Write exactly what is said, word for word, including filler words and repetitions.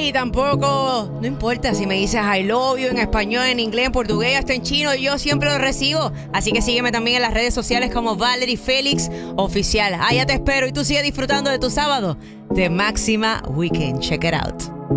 y tampoco, no importa si me dices I love you en español, en inglés, en portugués, hasta en chino, yo siempre lo recibo. Así que sígueme también en las redes sociales como Valerie Félix Oficial. Allá te espero y tú sigue disfrutando de tu sábado de Máxima Weekend. Check it out.